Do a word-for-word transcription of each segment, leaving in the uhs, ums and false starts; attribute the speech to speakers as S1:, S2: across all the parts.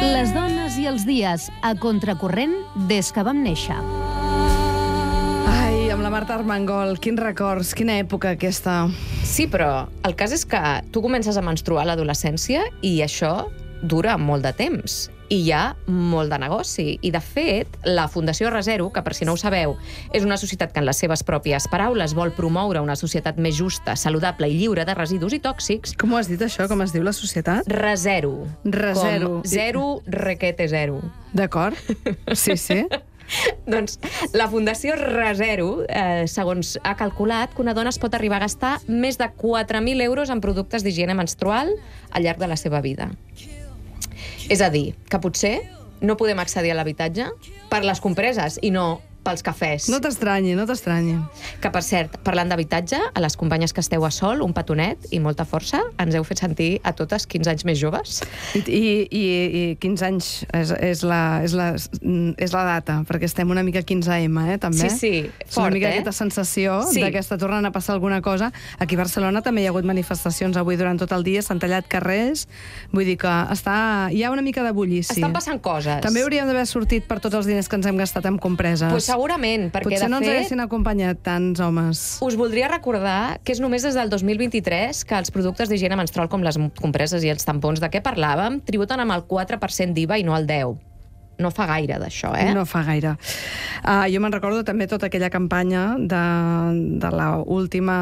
S1: Les dones i els dies, a contracorrent des que vam néixer.
S2: Ai, amb la Marta Armengol, quins records, quina època aquesta.
S3: Sí, però el cas és que tu comences a menstruar a l'adolescència i això dura molt de temps. I hi ha molt de negoci. I, de fet, la Fundació Resero, que per si no ho sabeu, és una societat que en les seves pròpies paraules vol promoure una societat més justa, saludable i lliure de residus i tòxics.
S2: Com ho has dit, això? Com es diu la societat?
S3: Resero.
S2: Resero.
S3: Com zero, requete zero.
S2: D'acord. Sí, sí.
S3: Doncs la Fundació Resero, eh, segons ha calculat, que una dona es pot arribar a gastar més de quatre mil euros en productes d'higiene menstrual al llarg de la seva vida. És a dir, que potser no podem accedir a l'habitatge per les compreses i no pels cafès.
S2: No t'estranyi, no t'estranyi.
S3: Que, per cert, parlant d'habitatge, a les companyes que esteu a Sol, un petonet i molta força, ens heu fet sentir a totes quinze anys més joves.
S2: I, i, i, i quinze anys és, és, la, és, la, és la data, perquè estem una mica quinze eme, eh, també.
S3: Sí, sí,
S2: és
S3: fort,
S2: una mica
S3: eh?
S2: aquesta sensació
S3: sí.
S2: de que està tornant a passar alguna cosa. Aquí a Barcelona també hi ha hagut manifestacions avui durant tot el dia, s'han tallat carrers, vull dir que està, hi ha una mica de bullici.
S3: Estan passant coses.
S2: També hauríem d'haver sortit per tots els diners que ens hem gastat amb compreses.
S3: Pues segurament, perquè
S2: Potser
S3: de
S2: no ens
S3: fet,
S2: haguessin acompanyat tants homes.
S3: Us voldria recordar que és només des del dos mil vint-i-tres que els productes d'higiene menstrual com les compreses i els tampons de què parlàvem tributen amb el quatre per cent d'I V A i no el deu. No fa gaire d'això, eh?
S2: No fa gaire. Uh, jo me'n recordo també tota aquella campanya de, de l'última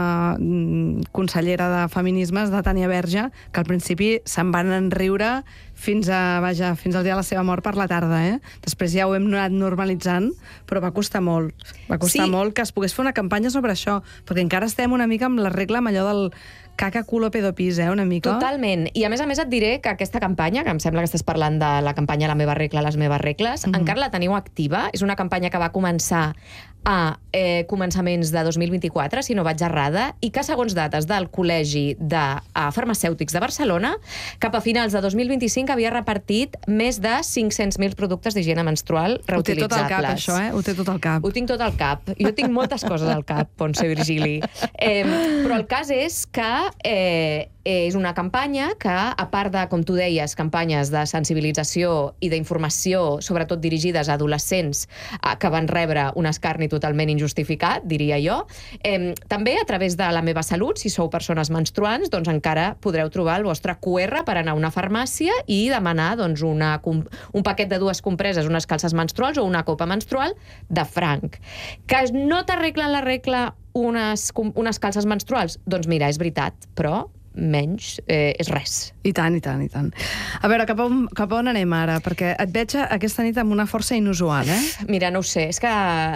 S2: consellera de Feminismes, de Tània Verge, que al principi se'n van enriure fins a, vaja, fins al dia de la seva mort per la tarda, eh? Després ja ho hem anat normalitzant, però va costar molt. Va costar
S3: Sí.
S2: molt que es pogués fer una campanya sobre això, perquè encara estem una mica amb la regla amb allò del caca, culo, pedo, pis, eh, una mica.
S3: Totalment. I a més a més et diré que aquesta campanya, que em sembla que estàs parlant de la campanya La meva regla, les meves regles, mm-hmm. encara la teniu activa. És una campanya que va començar a eh, començaments de dos mil vint-i-quatre, si no vaig errada, i que, segons dates del Col·legi de uh, Farmacèutics de Barcelona, cap a finals de dos mil vint-i-cinc havia repartit més de cinc-cents mil productes d'higiene menstrual reutilitzables.
S2: Ho té tot al cap, això, eh? Ho té tot al cap.
S3: Ho tinc tot al cap. Jo tinc moltes coses al cap, Pontse Virgili. Eh, però el cas és que eh, és una campanya que, a part de, com tu deies, campanyes de sensibilització i d'informació, sobretot dirigides a adolescents eh, que van rebre un escarni totalment injustificat, diria jo, eh, també a través de La meva salut, si sou persones menstruants, doncs encara podreu trobar el vostre cu erre per anar a una farmàcia i demanar doncs, una, un paquet de dues compreses, unes calces menstruals o una copa menstrual de franc. Que no t'arreglen la regla unes, unes calces menstruals? Doncs mira, és veritat, però menys eh, és res.
S2: I tant, i tant, i tant. A veure, cap on, cap on anem ara? Perquè et veig aquesta nit amb una força inusual, eh?
S3: Mira, no ho sé, és que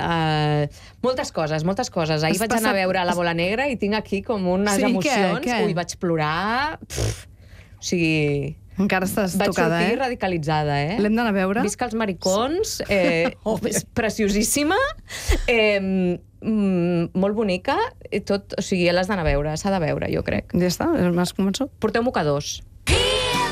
S3: uh, moltes coses, moltes coses. Ahir
S2: Has
S3: vaig
S2: passat...
S3: anar a veure La bola negra i tinc aquí com unes
S2: sí,
S3: emocions.
S2: què, què?
S3: Ui, vaig plorar. Pff, o sigui...
S2: Encara estàs
S3: vaig
S2: tocada,
S3: sortir
S2: eh?
S3: radicalitzada, eh?
S2: L'hem d'anar a veure?
S3: Visca els maricons, eh, és preciosíssima, eh, mm, molt bonica, i tot, o sigui, l'has d'anar a veure, s'ha de veure, jo crec.
S2: Ja està, m'has convençut?
S3: Porteu mocadors.